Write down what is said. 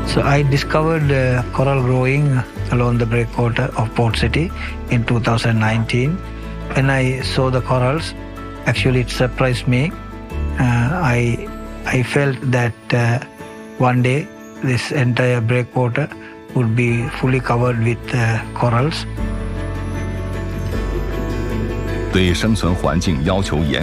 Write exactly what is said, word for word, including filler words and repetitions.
So I discovered uh, coral growing along the breakwater of Port City in two thousand nineteen. When I saw the corals, actually it surprised me. Uh, I I felt that uh, one day this entire breakwater would be fully covered with uh, corals. 对生存环境要求严